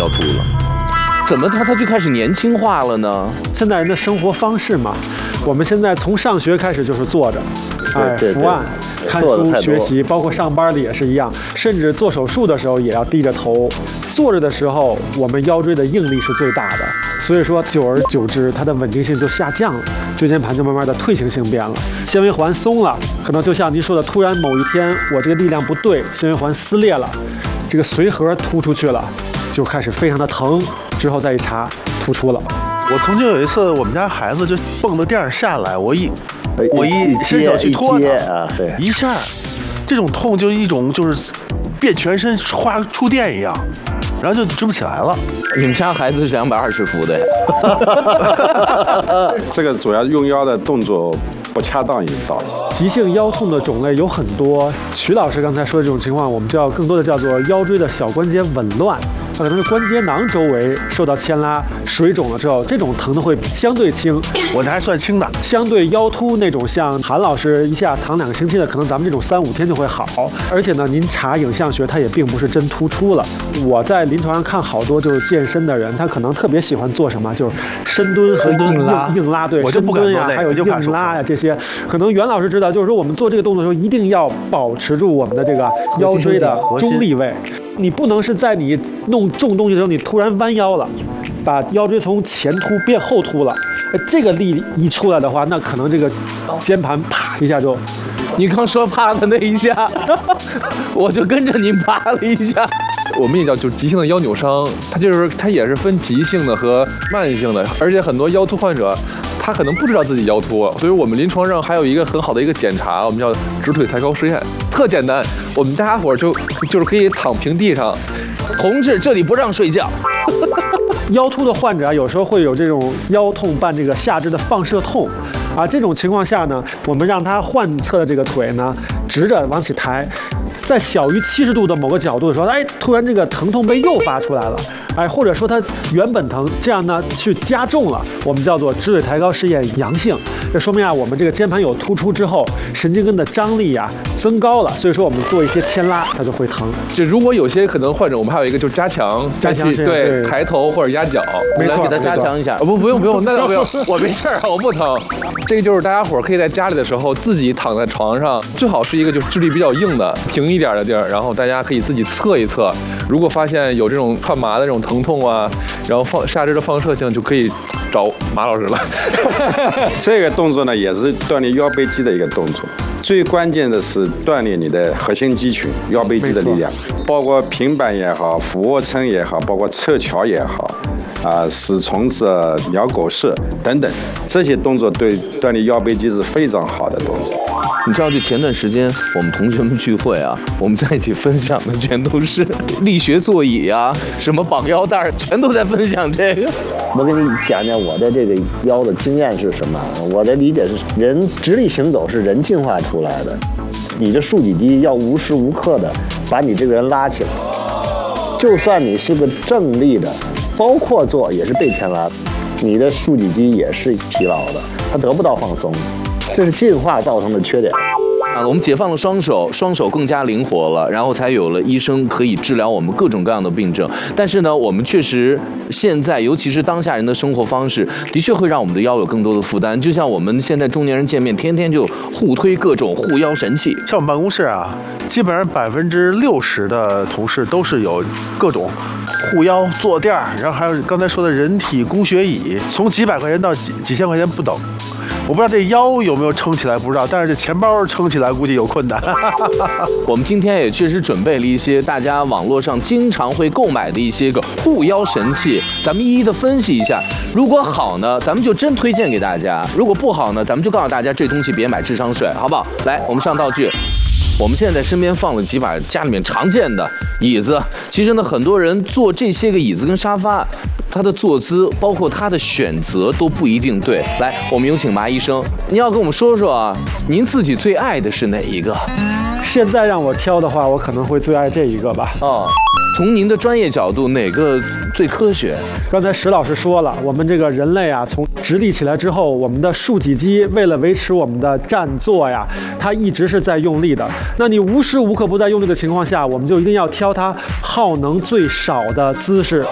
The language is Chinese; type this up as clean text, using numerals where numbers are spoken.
腰突了。怎么他就开始年轻化了呢？ 现代人的生活方式嘛，我们现在从上学开始就是坐着，伏案、看书、学习，包括上班的也是一样，甚至做手术的时候也要低着头。坐着的时候，我们腰椎的应力是最大的，所以说久而久之，它的稳定性就下降了，椎间盘就慢慢的退行性变了，纤维环松了，可能就像您说的，突然某一天我这个力量不对，纤维环撕裂了，这个髓核突出去了，就开始非常的疼。之后再一查，突出了。 我曾经有一次，我们家孩子就蹦到垫上下来，我一伸手去拖他啊，对， 一下，这种痛就一种就是变全身哗触电一样，然后就直不起来了。 你们家孩子是220伏的呀？ 这个主要用腰的动作不恰当引导致。 急性腰痛的种类有很多，曲老师刚才说的这种情况，我们更多的叫做腰椎的小关节紊乱。它可能是关节囊周围受到牵拉、水肿了之后，这种疼的会相对轻。 我这还算轻的， 相对腰突那种，像韩老师一下躺2个星期的，可能咱们这种3、5天就会好。而且呢，您查影像学，它也并不是真突出了。我在临床上看好多就是健身的人，他可能特别喜欢做什么，就是深蹲和硬拉，对，深蹲呀，还有硬拉呀这些。可能袁老师知道，就是说我们做这个动作的时候，一定要保持住我们的这个腰椎的中立位。你不能是在你弄重东西的时候，你突然弯腰了，把腰椎从前凸变后凸了，这个力一出来的话，那可能这个肩盘啪一下就， 你刚说啪的那一下，我就跟着您啪了一下。我们也叫就是急性的腰扭伤，它也是分急性的和慢性的，而且很多腰突患者他可能不知道自己腰突，所以我们临床上还有一个很好的一个检查，我们叫直腿抬高实验，特简单，我们大家伙就是可以躺平地上，同志这里不让睡觉。 腰突的患者啊，有时候会有这种腰痛伴这个下肢的放射痛啊，这种情况下呢，我们让他患侧的这个腿呢直着往起抬，在小于70度的某个角度的时候，突然这个疼痛被诱发出来了，或者说它原本疼，这样呢去加重了，我们叫做直腿抬高试验阳性，这说明啊我们这个肩盘有突出之后，神经根的张力啊增高了，所以说我们做一些牵拉，它就会疼。 就如果有些可能患者，我们还有一个就是加强对抬头或者压脚， 没错， 给他加强一下。不用，那倒不用，我没事儿，我不疼。这个就是大家伙可以在家里的时候自己躺在床上，最好是一个就是质地比较硬的平一点的地儿，然后大家可以自己测一测，如果发现有这种串麻的这种疼痛啊，然后下肢的放射性，就可以找马老师了。 这个动作呢，也是锻炼腰背肌的一个动作。最关键的是锻炼你的核心肌群、腰背肌的力量，包括平板也好、俯卧撑也好，包括侧桥也好，死虫子、鸟狗式等等，这些动作对锻炼腰背肌是非常好的动作。 你知道，就前段时间我们同学们聚会啊，我们在一起分享的全都是力学座椅啊，什么绑腰带，全都在分享这个。 我给你讲讲我的这个腰的经验是什么。我的理解是，人直立行走是人进化出来的，你的竖脊肌要无时无刻的把你这个人拉起来，就算你是个正立的，包括坐也是被牵拉，你的竖脊肌也是疲劳的，它得不到放松。这是进化造成的缺点我们解放了双手更加灵活了，然后才有了医生可以治疗我们各种各样的病症。但是呢，我们确实现在，尤其是当下人的生活方式，的确会让我们的腰有更多的负担。就像我们现在中年人见面，天天就互推各种护腰神器。 像我们办公室啊，基本上60%的同事都是有各种护腰坐垫，然后还有刚才说的人体工学椅，从几百块钱到几千块钱不等。我不知道这腰有没有撑起来，不知道，但是这钱包撑起来估计有困难。 我们今天也确实准备了一些大家网络上经常会购买的一些个护腰神器，咱们一一的分析一下。如果好呢，咱们就真推荐给大家；如果不好呢，咱们就告诉大家这东西别买，智商税，好不好？来，我们上道具。我们现在身边放了几把家里面常见的椅子，其实呢，很多人坐这些个椅子跟沙发，它的坐姿包括它的选择都不一定对。来，我们有请麻医生，您要跟我们说说啊，您自己最爱的是哪一个？ 现在让我挑的话，我可能会最爱这一个吧。 从您的专业角度，哪个最科学？ 刚才石老师说了，我们这个人类啊，从直立起来之后，我们的竖脊肌为了维持我们的站坐呀，它一直是在用力的。那你无时无刻不在用力的情况下，我们就一定要挑它耗能最少的姿势